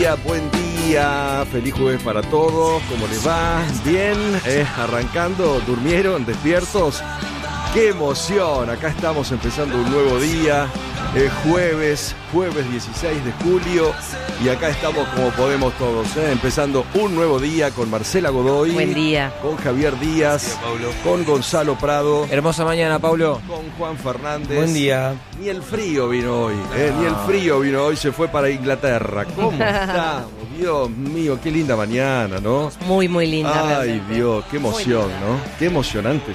Buen día, feliz jueves para todos, ¿cómo les va? ¿Bien? ¿Arrancando? ¿Durmieron? ¿Despiertos? ¡Qué emoción! Acá estamos empezando un nuevo día, jueves 16 de julio, y acá estamos como podemos todos, empezando un nuevo día con Marcela Godoy. Buen día. Con Javier Díaz, con Gonzalo Prado. Hermosa mañana, Pablo. Con Juan Fernández. Buen día. Ni el frío vino hoy, ni el frío vino hoy, se fue para Inglaterra. ¿Cómo estamos? Dios mío, qué linda mañana, ¿no? Muy, muy linda. Ay, realmente. Dios, qué emoción, ¿no? Qué emocionante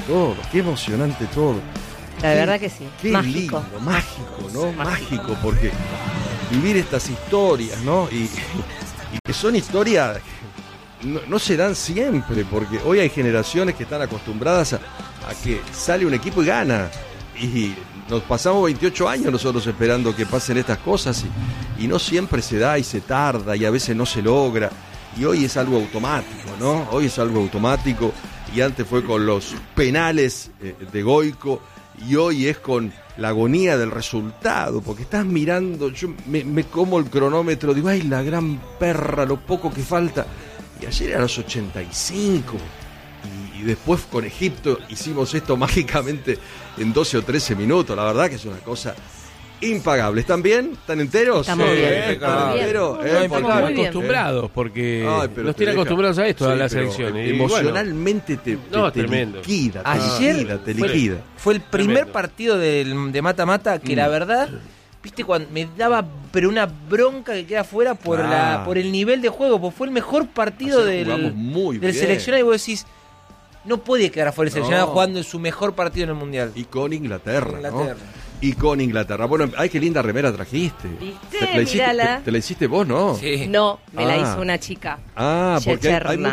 todo. La verdad que sí. Qué mágico. lindo, mágico, ¿no? Mágico, porque vivir estas historias, ¿no? Y que son historias que no se dan siempre, porque hoy hay generaciones que están acostumbradas a que sale un equipo y gana. Y nos pasamos 28 años nosotros esperando que pasen estas cosas y no siempre se da y se tarda y a veces no se logra. Y hoy es algo automático, ¿no? Hoy es algo automático y antes fue con los penales de Goico y hoy es con la agonía del resultado, porque estás mirando, yo me como el cronómetro, digo, ay, la gran perra, lo poco que falta. Y ayer era los 85. Y después con Egipto hicimos esto mágicamente en 12 o 13 minutos. La verdad que es una cosa impagable. ¿Están bien? ¿Están enteros? Estamos bien. ¿Están enteros? Estamos muy bien. Acostumbrados, porque pero nos tienen acostumbrados a esto, sí, a las pero elecciones. Emocionalmente te tremendo. liquida, Ayer te liquida. Fue el primer Tremendo. partido de mata-mata que la verdad, viste, cuando me daba pero una bronca que queda fuera por el nivel de juego, pues fue el mejor partido Ayer jugamos muy del bien. seleccionado y vos decís, no puede quedar afuera el seleccionado No. jugando en su mejor partido en el Mundial. Y con Inglaterra, Inglaterra. ¿no? Y con Inglaterra. Bueno, ay, qué linda remera trajiste. ¿Viste? Mírala. Te la hiciste vos, ¿no? Sí. No, me la Ah. hizo una chica. Porque hay Checherna.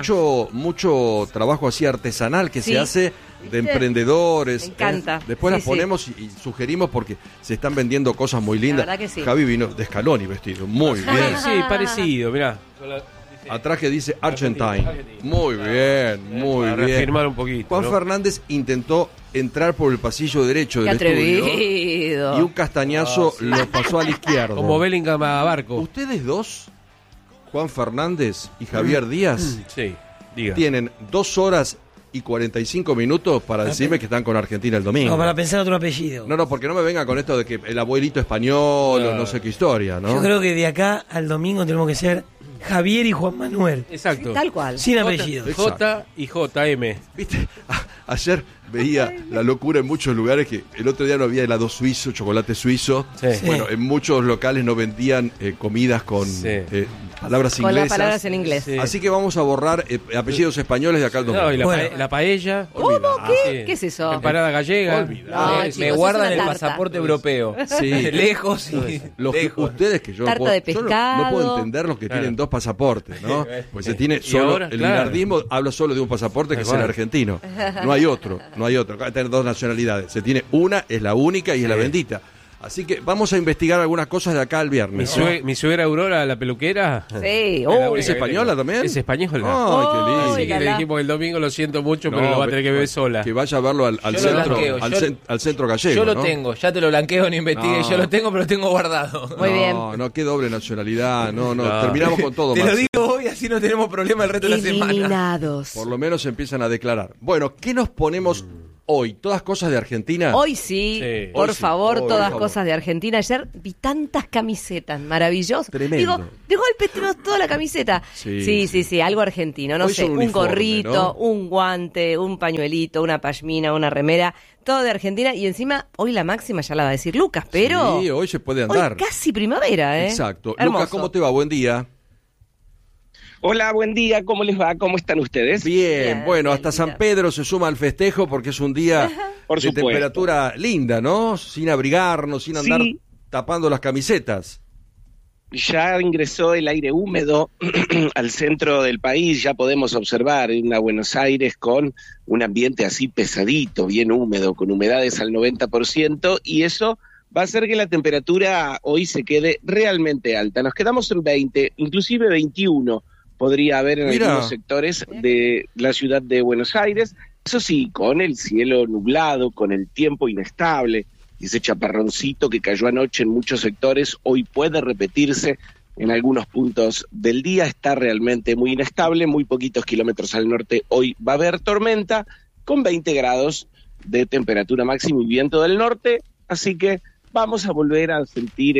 mucho trabajo así artesanal que Sí. se hace de emprendedores. Me encanta. Después Sí, las ponemos y sugerimos porque se están vendiendo cosas muy lindas. verdad que sí. Javi vino de Scaloni vestido, muy bien. Sí, parecido, mirá. Atrás que dice Argentine. Muy bien, muy Para bien. reafirmar un poquito, Juan ¿no? Fernández intentó entrar por el pasillo derecho Qué del estudio atrevido. y un castañazo lo pasó al izquierdo. Como Bellingham a Barco. Ustedes dos, Juan Fernández y Javier Díaz, Sí, diga. tienen 2 horas y 45 minutos para decirme que están con Argentina el domingo. No, para pensar otro apellido. No, porque no me venga con esto de que el abuelito español o no sé qué historia, ¿no? Yo creo que de acá al domingo tenemos que ser Javier y Juan Manuel. Exacto. Tal cual. Sin apellido. J y JM. ¿Viste? Ayer veía la locura en muchos lugares que el otro día no había helado suizo, chocolate suizo. Sí. Bueno, en muchos locales no vendían comidas con Sí. palabras Con las inglesas. palabras en inglés. Sí. Así que vamos a borrar apellidos españoles de acá al domingo. No, y la, Bueno. la paella. ¿Cómo? ¿Qué? Sí. ¿Qué es eso? Empanada gallega. No, Me chicos, guardan es el una tarta. pasaporte europeo. Sí. Lejos y Los que, lejos. ustedes que yo, Tarta de yo no pescado. puedo entender los que Claro. tienen 2 pasaportes, ¿no? Pues se tiene Y solo, ahora, el claro. minardismo habla solo de un pasaporte que es el Igual. argentino. No hay otro. Acá tener 2 nacionalidades. Se tiene una, es la única y es la bendita. Así que vamos a investigar algunas cosas de acá al viernes. Mi suegra Aurora, la peluquera. Sí, Es la oh. única ¿Es que española tengo. también? Es española. Ay, qué lindo. Así que la, le la. dijimos el domingo, lo siento mucho, pero No, lo va a tener que ver sola. Que vaya a verlo al Yo lo centro, blanqueo, al centro gallego. Yo lo ¿no? tengo, ya te lo blanqueo, no investigue, No. yo lo tengo, pero lo tengo guardado. Muy bien. No, qué doble nacionalidad. No, No. terminamos con todo, Te lo Marce. digo hoy, así no tenemos problema el resto de la semana. Eliminados. Por lo menos empiezan a declarar. Bueno, ¿qué nos ponemos hoy? ¿Todas cosas de Argentina? Hoy sí, Sí. por Hoy sí, favor, por todas favor. cosas de Argentina. Ayer vi tantas camisetas maravillosas. Tremendo. Digo, de golpe tenemos toda la camiseta. Sí, Sí, algo argentino. No Hoy sé, son un uniforme, gorrito, ¿no? un guante, un pañuelito, una pashmina, una remera. Todo de Argentina. Y encima, hoy la máxima ya la va a decir Lucas, pero Sí, hoy se puede hoy andar. casi primavera, ¿eh? Exacto. Hermoso. Lucas, ¿cómo te va? Buen día. Hola, buen día, ¿cómo les va? ¿Cómo están ustedes? Bien, bueno, bien, hasta linda. San Pedro se suma al festejo porque es un día Por de supuesto. temperatura linda, ¿no? Sin abrigarnos, sin andar Sí. tapando las camisetas. Ya ingresó el aire húmedo al centro del país, ya podemos observar una Buenos Aires con un ambiente así pesadito, bien húmedo, con humedades al 90%, y eso va a hacer que la temperatura hoy se quede realmente alta. Nos quedamos en 20, inclusive 21 podría haber en Mira. algunos sectores de la ciudad de Buenos Aires. Eso sí, con el cielo nublado, con el tiempo inestable, y ese chaparroncito que cayó anoche en muchos sectores, hoy puede repetirse en algunos puntos del día. Está realmente muy inestable, muy poquitos kilómetros al norte. Hoy va a haber tormenta con 20 grados de temperatura máxima y viento del norte, así que vamos a volver a sentir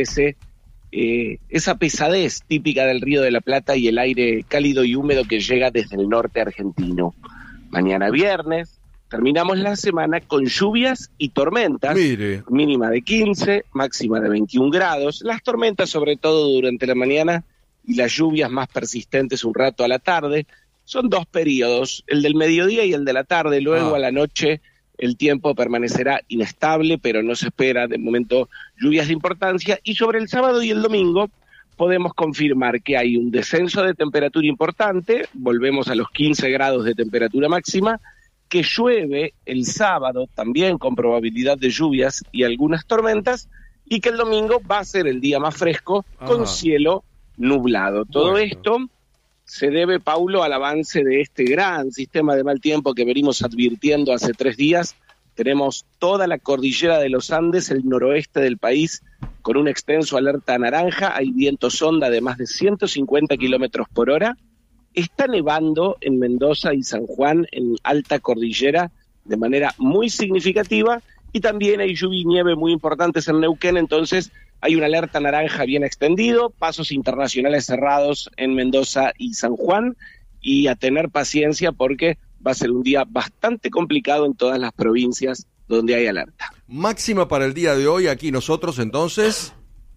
esa pesadez típica del Río de la Plata y el aire cálido y húmedo que llega desde el norte argentino. Mañana viernes terminamos la semana con lluvias y tormentas. Mire. Mínima de 15, máxima de 21 grados. Las tormentas sobre todo durante la mañana y las lluvias más persistentes un rato a la tarde. Son 2 periodos, el del mediodía y el de la tarde. Luego a la noche el tiempo permanecerá inestable, pero no se espera de momento lluvias de importancia. Y sobre el sábado y el domingo podemos confirmar que hay un descenso de temperatura importante, volvemos a los 15 grados de temperatura máxima, que llueve el sábado también con probabilidad de lluvias y algunas tormentas, y que el domingo va a ser el día más fresco con cielo nublado. Todo esto se debe, Paulo, al avance de este gran sistema de mal tiempo que venimos advirtiendo hace 3 días. Tenemos toda la cordillera de los Andes, el noroeste del país, con un extenso alerta naranja. Hay vientos sonda de más de 150 kilómetros por hora. Está nevando en Mendoza y San Juan, en alta cordillera, de manera muy significativa. Y también hay lluvia y nieve muy importantes en Neuquén, entonces hay una alerta naranja bien extendido, pasos internacionales cerrados en Mendoza y San Juan, y a tener paciencia porque va a ser un día bastante complicado en todas las provincias donde hay alerta. Máxima para el día de hoy, aquí nosotros entonces...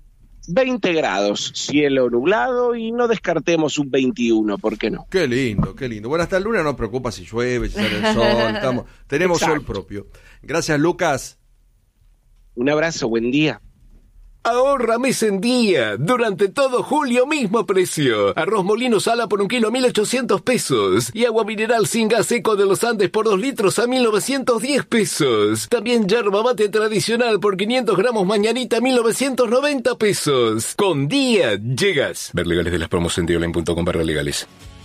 20 grados, cielo nublado, y no descartemos un 21, ¿por qué no? Qué lindo, qué lindo. Bueno, hasta el lunes no nos preocupa si llueve, si sale el sol, tenemos sol propio. Gracias, Lucas. Un abrazo, buen día. Ahorra mes en día. Durante todo julio, mismo precio. Arroz Molino Sala por 1 kilo, 1.800 pesos. Y agua mineral sin gas Eco de los Andes por 2 litros a 1.910 pesos. También yerba mate tradicional por 500 gramos mañanita, 1.990 pesos. Con día llegas. Ver legales de las promos en dioline.com/legales.